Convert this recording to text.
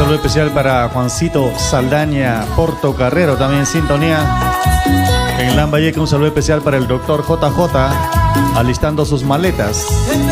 saludo especial para Juancito Saldaña Portocarrero, también en sintonía. En Lambayeque un saludo especial para el doctor JJ, alistando sus maletas.